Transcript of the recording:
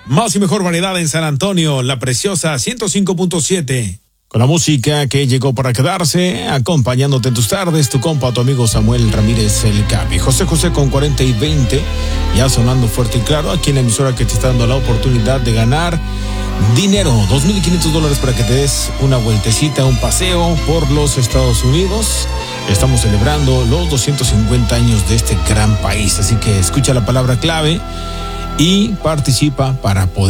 Más y mejor variedad en San Antonio, La Preciosa 105.7. Con la música que llegó para quedarse, acompañándote en tus tardes, tu compa, tu amigo Samuel Ramírez el Capi. José con 40 y 20, ya sonando fuerte y claro, aquí en la emisora que te está dando la oportunidad de ganar dinero, $2,500 para que te des una vueltecita, un paseo por los Estados Unidos. Estamos celebrando los 250 años de este gran país, así que escucha la palabra clave y participa para poder